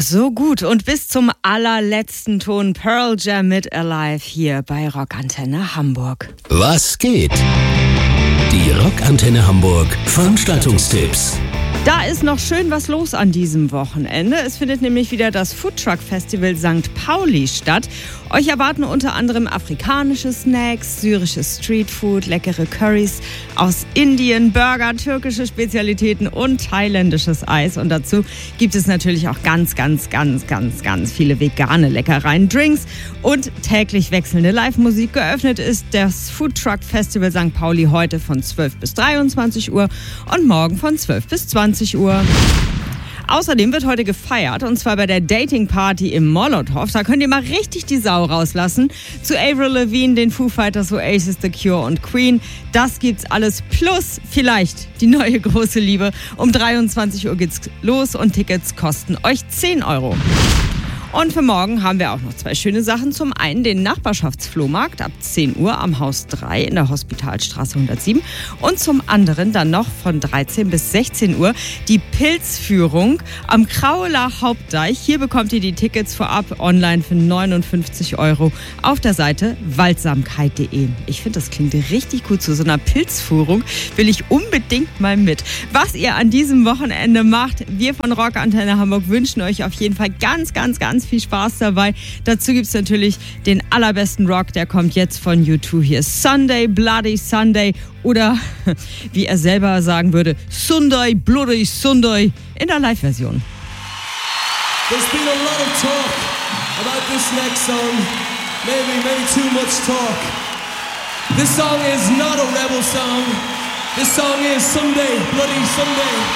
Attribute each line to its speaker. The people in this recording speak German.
Speaker 1: so gut. Und bis zum allerletzten Ton Pearl Jam mit Alive hier bei Rockantenne Hamburg.
Speaker 2: Was geht? Die Rockantenne Hamburg Veranstaltungstipps.
Speaker 1: Da ist noch schön was los an diesem Wochenende. Es findet nämlich wieder das Foodtruck Festival St. Pauli statt. Euch erwarten unter anderem afrikanische Snacks, syrisches Streetfood, leckere Currys aus Indien, Burger, türkische Spezialitäten und thailändisches Eis. Und dazu gibt es natürlich auch ganz viele vegane Leckereien, Drinks und täglich wechselnde Live-Musik. Geöffnet ist das Foodtruck Festival St. Pauli heute von 12 bis 23 Uhr und morgen von 12 bis 20 Uhr. Außerdem wird heute gefeiert, und zwar bei der Dating Party im Molotow. Da könnt ihr mal richtig die Sau rauslassen. Zu Avril Lavigne, den Foo Fighters, Oasis, The Cure und Queen. Das gibt's alles plus vielleicht die neue große Liebe. Um 23 Uhr geht's los und Tickets kosten euch 10 Euro. Und für morgen haben wir auch noch 2 schöne Sachen. Zum einen den Nachbarschaftsflohmarkt ab 10 Uhr am Haus 3 in der Hospitalstraße 107. Und zum anderen dann noch von 13 bis 16 Uhr die Pilzführung am Krauler Hauptdeich. Hier bekommt ihr die Tickets vorab online für 59 Euro auf der Seite waldsamkeit.de. Ich finde, das klingt richtig gut. Zu so einer Pilzführung will ich unbedingt mal mit. Was ihr an diesem Wochenende macht, wir von Rockantenne Hamburg wünschen euch auf jeden Fall ganz viel Spaß dabei. Dazu gibt es natürlich den allerbesten Rock, der kommt jetzt von U2 hier. Sunday, Bloody Sunday oder wie er selber sagen würde, Sunday, Bloody Sunday in der Live-Version.
Speaker 3: There's been a lot of talk about this next song. Maybe too much talk. This song is not a rebel song. This song is Sunday, Bloody Sunday.